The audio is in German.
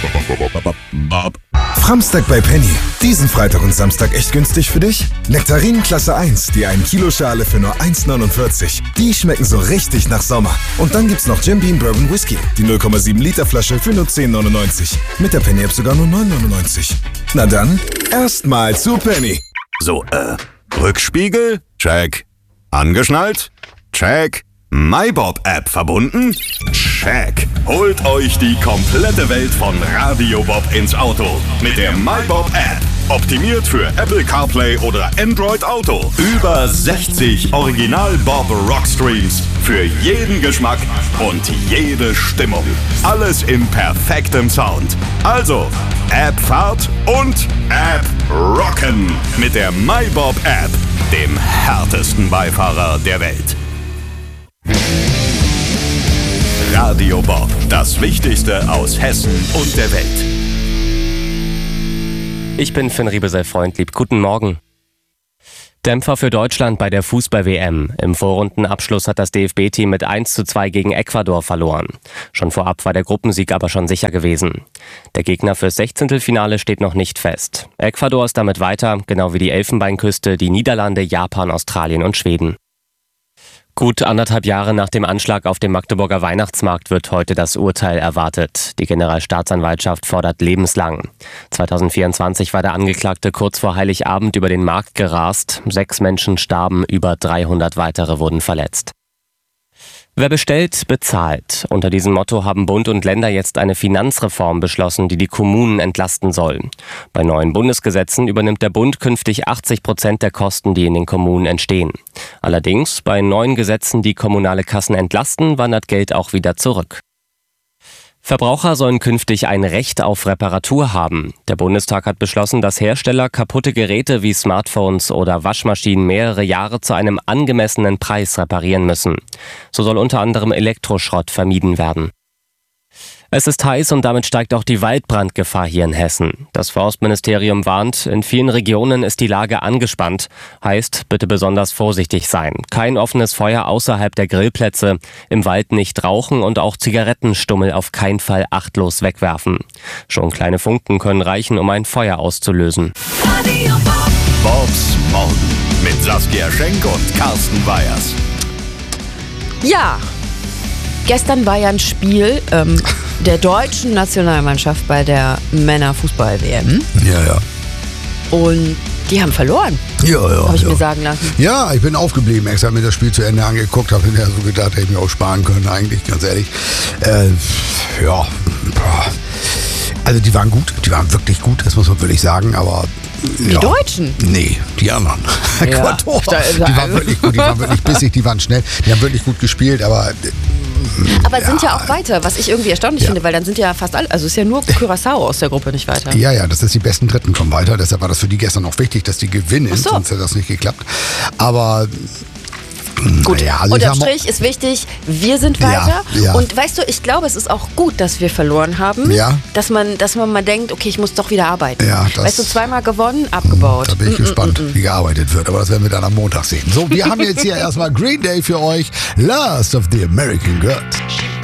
Framstag bei Penny. Diesen Freitag und Samstag echt günstig für dich? Nektarinen Klasse 1, die 1 Kilo Schale für nur 1,49. Die schmecken so richtig nach Sommer. Und dann gibt's noch Jim Beam Bourbon Whisky, die 0,7 Liter Flasche für nur 10,99. Mit der Penny-App sogar nur 9,99. Na dann, erstmal zu Penny. So, Rückspiegel? Check. Angeschnallt? Check. MyBob-App verbunden? Check. Holt euch die komplette Welt von Radio Bob ins Auto mit der MyBob-App. Optimiert für Apple CarPlay oder Android Auto. Über 60 Original Bob Rockstreams für jeden Geschmack und jede Stimmung. Alles in perfektem Sound. Also, App-Fahrt und App-Rocken mit der MyBob-App, dem härtesten Beifahrer der Welt. Radio Bob, das Wichtigste aus Hessen und der Welt. Ich bin Finn Riebesell-Freundlieb. Guten Morgen. Dämpfer für Deutschland bei der Fußball-WM. Im Vorrundenabschluss hat das DFB-Team mit 1:2 gegen Ecuador verloren. Schon vorab war der Gruppensieg aber schon sicher gewesen. Der Gegner fürs 16. steht noch nicht fest. Ecuador ist damit weiter, genau wie die Elfenbeinküste, die Niederlande, Japan, Australien und Schweden. Gut 1,5 Jahre nach dem Anschlag auf dem Magdeburger Weihnachtsmarkt wird heute das Urteil erwartet. Die Generalstaatsanwaltschaft fordert lebenslang. 2024 war der Angeklagte kurz vor Heiligabend über den Markt gerast. 6 Menschen starben, über 300 weitere wurden verletzt. Wer bestellt, bezahlt. Unter diesem Motto haben Bund und Länder jetzt eine Finanzreform beschlossen, die die Kommunen entlasten soll. Bei neuen Bundesgesetzen übernimmt der Bund künftig 80% der Kosten, die in den Kommunen entstehen. Allerdings, bei neuen Gesetzen, die kommunale Kassen entlasten, wandert Geld auch wieder zurück. Verbraucher sollen künftig ein Recht auf Reparatur haben. Der Bundestag hat beschlossen, dass Hersteller kaputte Geräte wie Smartphones oder Waschmaschinen mehrere Jahre zu einem angemessenen Preis reparieren müssen. So soll unter anderem Elektroschrott vermieden werden. Es ist heiß und damit steigt auch die Waldbrandgefahr hier in Hessen. Das Forstministerium warnt, in vielen Regionen ist die Lage angespannt. Heißt, bitte besonders vorsichtig sein. Kein offenes Feuer außerhalb der Grillplätze, im Wald nicht rauchen und auch Zigarettenstummel auf keinen Fall achtlos wegwerfen. Schon kleine Funken können reichen, um ein Feuer auszulösen. Bobs Morgen mit Saskia Schenk und Carsten Weyers. Ja, gestern war ja ein Spiel der deutschen Nationalmannschaft bei der Männerfußball-WM. Ja. Und die haben verloren. Ja. Habe ich mir sagen lassen. Ja, ich bin aufgeblieben. Extra mir das Spiel zu Ende angeguckt, habe hinterher so gedacht, hätte ich mir auch sparen können, eigentlich, ganz ehrlich. Also die waren gut, die waren wirklich gut, das muss man wirklich sagen, aber... Die Deutschen? Nee, die anderen. Ja. Ecuador. Die waren wirklich gut, die waren wirklich bissig, die waren schnell, die haben wirklich gut gespielt, aber sind ja auch weiter, was ich irgendwie erstaunlich finde, weil dann sind ja fast alle, also ist ja nur Curaçao aus der Gruppe nicht weiter. Ja, das ist die besten Dritten kommen weiter, deshalb war das für die gestern auch wichtig, dass die gewinnen, So. sonst hätte das nicht geklappt. Aber... Gut, ja, also unterm Strich ist wichtig, wir sind weiter. Ja. Und weißt du, ich glaube, es ist auch gut, dass wir verloren haben, Ja. dass man mal denkt, okay, ich muss doch wieder arbeiten. Ja, weißt du, 2-mal gewonnen, abgebaut. Da bin ich gespannt, wie gearbeitet wird, aber das werden wir dann am Montag sehen. So, wir haben jetzt hier erstmal Green Day für euch, Last of the American Girls.